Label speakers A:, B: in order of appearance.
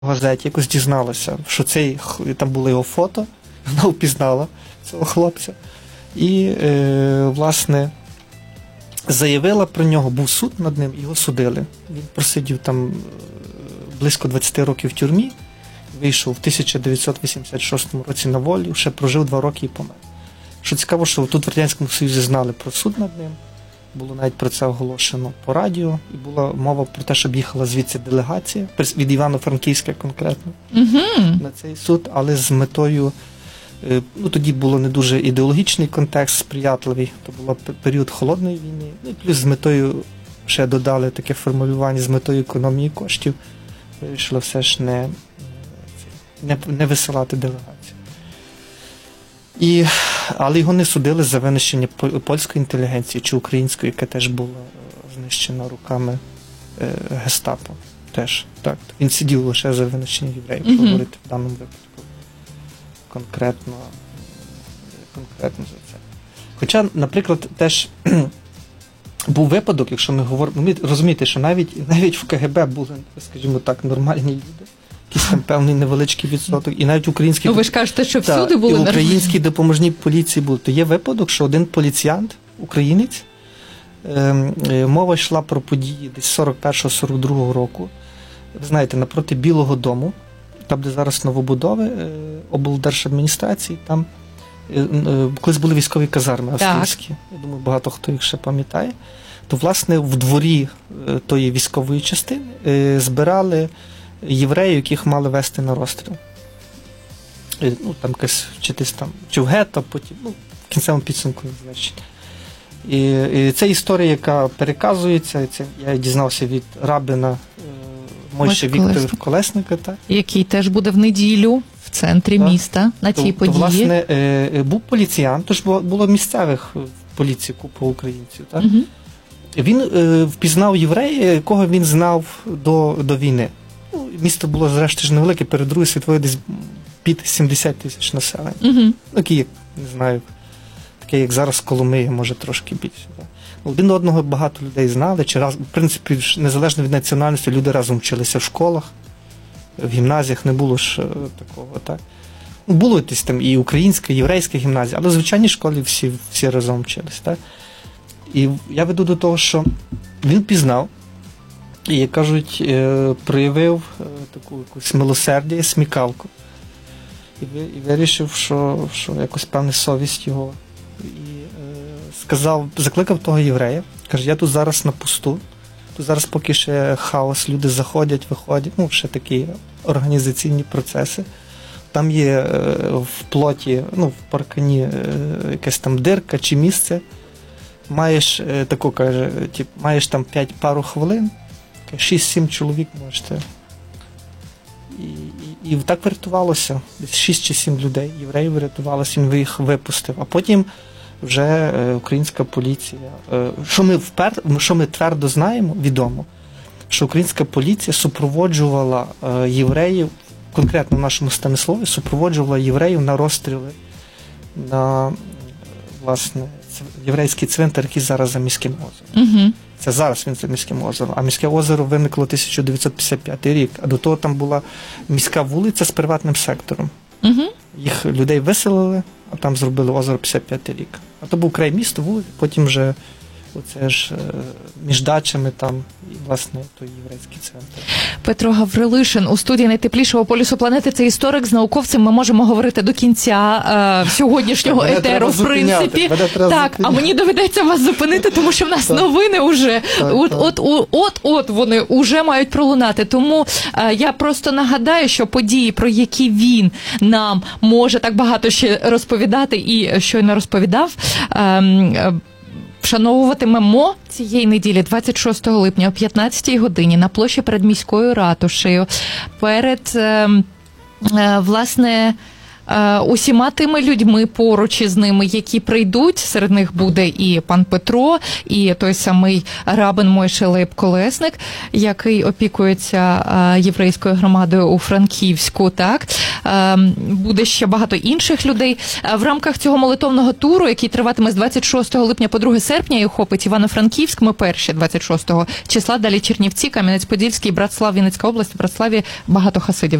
A: газеті якось дізналася, що там було його фото, вона впізнала цього хлопця. І, власне, заявила про нього, був суд над ним, його судили. Він просидів там близько 20 років в тюрмі, вийшов в 1986 році на волю, ще прожив 2 роки і помер. Що цікаво, що тут в Радянському Союзі знали про суд над ним, було навіть про це оголошено по радіо, і була мова про те, щоб їхала звідси делегація, від Івано-Франківська конкретно, на цей суд, але з метою, тоді було не дуже ідеологічний контекст, сприятливий, то був період холодної війни, і плюс з метою, ще додали таке формулювання, з метою економії коштів, вирішили все ж не висилати делегацію. Але його не судили за винищення польської інтелігенції чи української, яка теж була знищена руками гестапо. Теж, так. Він сидів лише за винищення євреїв, говорити в даному випадку конкретно за це. Хоча, наприклад, теж був випадок, якщо ми говоримо, ви розумієте, що навіть в КГБ були, скажімо так, нормальні люди, якийсь там певний невеличкий відсоток, і навіть українські...
B: ви ж кажете, що всюди були
A: нормальні. І українській допоможній поліції були. То є випадок, що один поліціянт, українець, мова йшла про події десь 41-42 року, ви знаєте, напроти Білого дому, там, де зараз новобудови облдержадміністрації, там колись були військові казарми австрійські. Я думаю, багато хто їх ще пам'ятає. То, власне, в дворі тої військової частини збирали євреїв, яких мали вести на розстріл. Там якась вчитись там, чи в гетто, потім, в кінцевому підсумку не знищить. І це історія, яка переказується, це я дізнався від рабина Мойши Віктора Колесника.
B: Який теж буде в неділю в центрі міста на цій події.
A: Власне, був поліціянт, тож було місцевих в поліції купа українців. Так? Він впізнав єврея, якого він знав до війни. Місто було, зрештою, ж невелике, перед Другою світовою десь під 70 тисяч населення. Такі, як, не знаю, таке, як зараз Коломия, може трошки більше. Так? Один одного багато людей знали, в принципі, незалежно від національності, люди разом вчилися в школах, в гімназіях, не було ж такого, так. Було якісь там і українська, і єврейська гімназія, але в звичайній школі всі разом вчилися, так. І я веду до того, що він пізнав, і, як кажуть, проявив таку якусь милосердя, смікалку. І вирішив, що якось певна совість його. Закликав того єврея, каже, я тут зараз на посту, тут зараз поки ще хаос, люди заходять, виходять, ще такі організаційні процеси. Там є в плоті, в паркані якась там дирка чи місце, маєш таку, каже, маєш там пару хвилин, 6-7 чоловік можете. І так врятувалося, десь 6 чи 7 людей, євреїв врятувалося, він їх випустив. А потім вже українська поліція, що ми твердо знаємо, відомо, що українська поліція супроводжувала євреїв, конкретно в нашому Станиславі, супроводжувала євреїв на розстріли на, власне, єврейський цвинтар, який зараз за Міським озером. Це зараз він за Міським озером. А Міське озеро виникло 1955 рік, а до того там була міська вулиця з приватним сектором. Їх людей виселили, а там зробили озеро 55 рік. А то був край міста, вулиця, потім вже оце ж між дачами там, і, власне, той єврейський центр.
B: Петро Гаврилишин у студії найтеплішого полюсу планети. Це історик, з науковцем. Ми можемо говорити до кінця сьогоднішнього етеру, в принципі. Так, а мені доведеться вас зупинити, тому що в нас новини вже, от вони вже мають пролунати. Тому я просто нагадаю, що події, про які він нам може так багато ще розповідати і щойно розповідав, вшановуватимемо цієї неділі, 26 липня о 15-й годині на площі перед міською ратушею, перед, власне, усіма тими людьми поруч із ними, які прийдуть. Серед них буде і пан Петро, і той самий рабин Мойши Лейб Колесник, який опікується єврейською громадою у Франківську, так? буде ще багато інших людей. В рамках цього молитовного туру, який триватиме з 26 липня по 2 серпня, і охопить Івано-Франківськ, ми перші 26 числа, далі Чернівці, Кам'янець-Подільський, Братслав, Вінницька область, в Братславі багато хасидів.